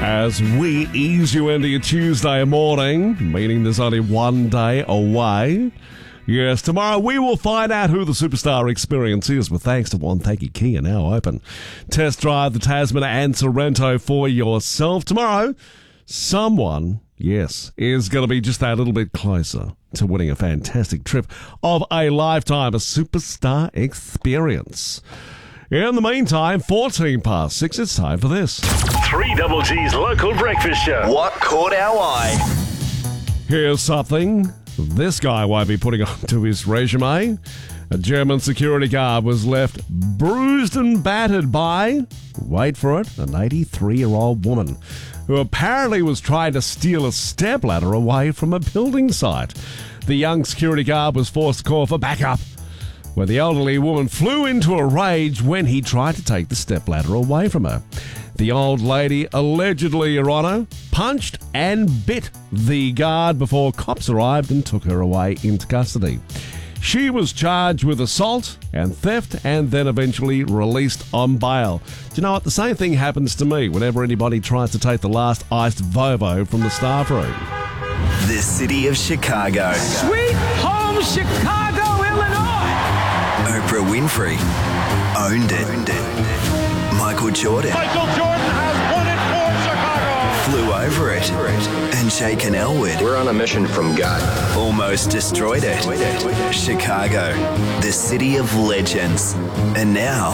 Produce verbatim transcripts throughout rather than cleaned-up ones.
as we ease you into your Tuesday morning, meaning there's only one day away. Yes, tomorrow we will find out who the superstar experience is with thanks to Wonthaggi Kia now open. Test drive the Tasman and Sorrento for yourself. Tomorrow, someone, yes, is going to be just that little bit closer to winning a fantastic trip of a lifetime, a superstar experience. In the meantime, fourteen past six, it's time for this. three Double G's local breakfast show. What caught our eye? Here's something this guy won't be putting onto his resume. A German security guard was left bruised and battered by, wait for it, an eighty-three-year-old woman who apparently was trying to steal a stepladder away from a building site. The young security guard was forced to call for backup, where the elderly woman flew into a rage when he tried to take the stepladder away from her. The old lady allegedly, Your Honour, punched and bit the guard before cops arrived and took her away into custody. She was charged with assault and theft and then eventually released on bail. Do you know what? The same thing happens to me whenever anybody tries to take the last iced Vovo from the staff room. The city of Chicago. Sweet home Chicago, Illinois. Oprah Winfrey owned it. Owned it. Michael Jordan. Michael Jordan has won it for Chicago. Flew over it. And Jake and Elwood. We're on a mission from God. Almost destroyed it. Chicago, the city of legends. And now,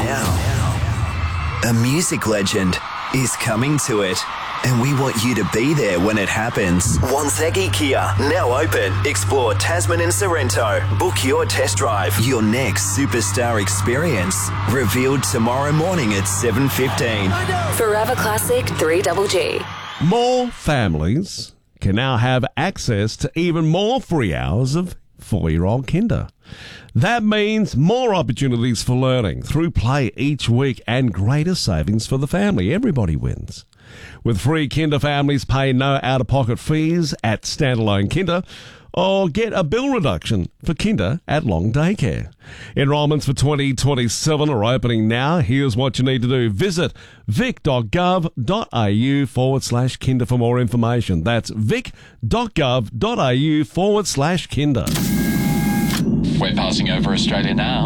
a music legend is coming to it. And we want you to be there when it happens. Wonthaggi Kia, now open. Explore Tasman and Sorrento. Book your test drive. Your next superstar experience. Revealed tomorrow morning at seven fifteen. Forever Classic three Double G. More families can now have access to even more free hours of four-year-old kinder. That means more opportunities for learning through play each week and greater savings for the family. Everybody wins. With free kinder, families pay no out-of-pocket fees at standalone kinder or get a bill reduction for kinder at long daycare. Enrollments for twenty twenty-seven are opening now. Here's what you need to do. Visit vic.gov.au forward slash kinder for more information. That's vic.gov.au forward slash kinder. We're passing over Australia now.